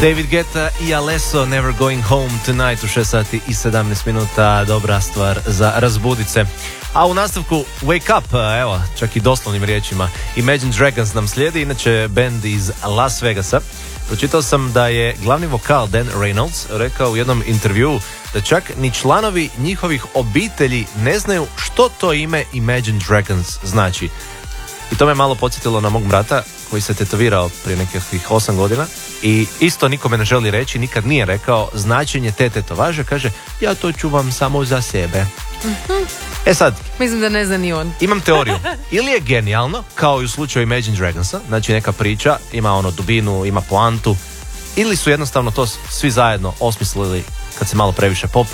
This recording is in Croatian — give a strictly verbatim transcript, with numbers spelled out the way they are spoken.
David Guetta i Alesso, Never Going Home Tonight u šest sati i sedamnaest minuta, dobra stvar za razbudice. A u nastavku Wake Up, evo, čak i doslovnim riječima, Imagine Dragons nam slijedi, inače band iz Las Vegasa. Pročitao sam da je glavni vokal Dan Reynolds rekao u jednom intervjuu da čak ni članovi njihovih obitelji ne znaju što to ime Imagine Dragons znači. I to me malo podsjetilo na mog brata koji se tetovirao prije nekih osam godina i isto nikome ne želi reći, nikad nije rekao značenje te tetovaže, kaže ja to čuvam samo za sebe. Uh-huh. E sad, mislim da ne zna ni on. Imam teoriju, ili je genijalno kao i u slučaju Imagine Dragonsa, znači neka priča ima ono dubinu, ima poantu, ili su jednostavno to svi zajedno osmislili kad se malo previše pop